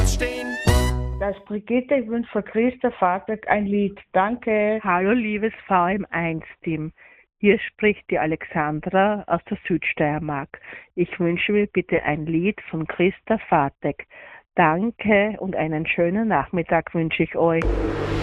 aufstehen. Das Brigitte wünscht für Christa Vatek ein Lied. Danke. Hallo liebes VM1-Team. Hier spricht die Alexandra aus der Südsteiermark. Ich wünsche mir bitte ein Lied von Christa Vatek. Danke und einen schönen Nachmittag wünsche ich euch.